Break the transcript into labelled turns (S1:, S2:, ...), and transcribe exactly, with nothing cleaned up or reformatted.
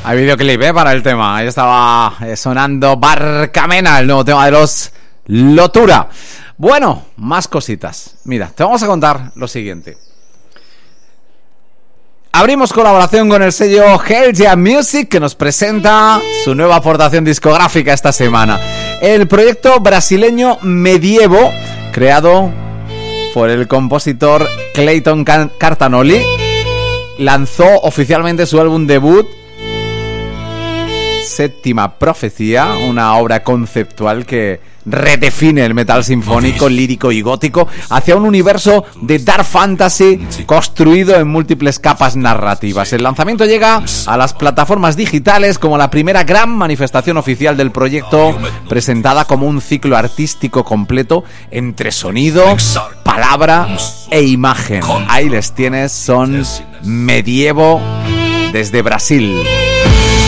S1: Hay videoclip, ¿eh? Para el tema. Ahí estaba eh, sonando Barcamena, el nuevo tema de los Lotura. Bueno, más cositas. Mira, te vamos a contar lo siguiente. Abrimos colaboración con el sello Hell Yeah Music, que nos presenta su nueva aportación discográfica esta semana. El proyecto brasileño Medievo, creado por el compositor Clayton Cartanoli, lanzó oficialmente su álbum debut, Séptima Profecía, una obra conceptual que redefine el metal sinfónico, lírico y gótico hacia un universo de dark fantasy construido en múltiples capas narrativas. El lanzamiento llega a las plataformas digitales como la primera gran manifestación oficial del proyecto, presentada como un ciclo artístico completo entre sonido, palabra e imagen. Ahí les tienes, son Medievo desde Brasil.